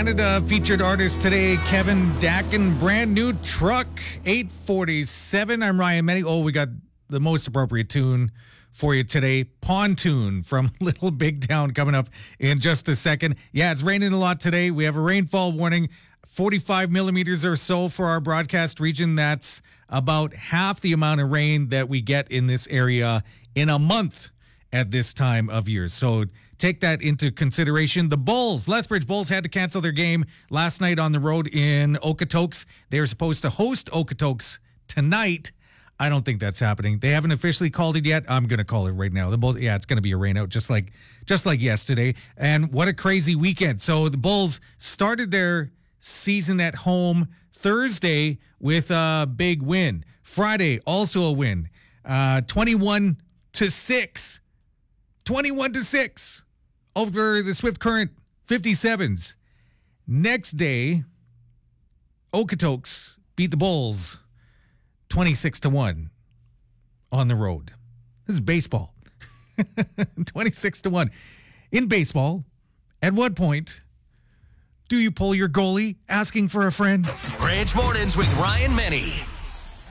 Canada featured artist today, Kevin Dakin, brand new truck, 847. I'm Ryan Menny. Oh, we got the most appropriate tune for you today, Pontoon from Little Big Town, coming up in just a second. Yeah, it's raining a lot today. We have a rainfall warning, 45 millimeters or so for our broadcast region. That's about half the amount of rain that we get in this area in a month at this time of year. So take that into consideration. The Bulls, Lethbridge Bulls, had to cancel their game last night on the road in Okotoks. They were supposed to host Okotoks tonight. I don't think that's happening. They haven't officially called it yet. I'm going to call it right now. The Bulls, yeah, it's going to be a rain out just like yesterday. And what a crazy weekend. So the Bulls started their season at home Thursday with a big win. Friday, also a win. 21-6. 21-6 over the Swift Current 57s. Next day, Okotoks beat the Bulls 26-1 on the road. This is baseball. 26-1. In baseball, at what point do you pull your goalie asking for a friend? Branch Mornings with Ryan Menny.